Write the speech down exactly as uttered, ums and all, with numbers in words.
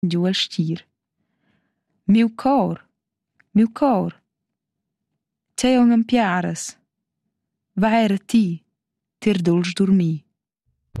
giu al stir. Miu cor, miu cor, tgei aunc empiaras? Va era ti, tier dulsch durmir.